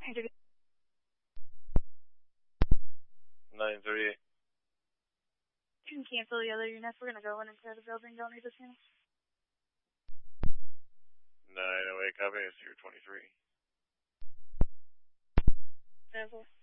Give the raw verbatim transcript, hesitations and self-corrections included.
nine thirty-eight. You can cancel the other units. We're going to go in inside the building. Don't need this unit. nine oh eight, copy. I see your twenty-three. Cancel.